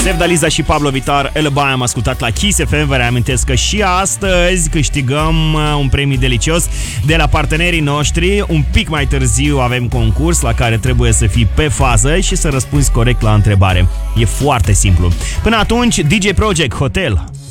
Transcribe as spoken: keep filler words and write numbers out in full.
Sevdaliza și Pablo Vittar, Alibi, am ascultat la Kiss F M. Vă reamintesc că și astăzi câștigăm un premiu delicios de la partenerii noștri. Un pic mai târziu avem concurs la care trebuie să fii pe fază și să răspunzi corect la întrebare. E foarte simplu. Până atunci, D J Project, Hotel.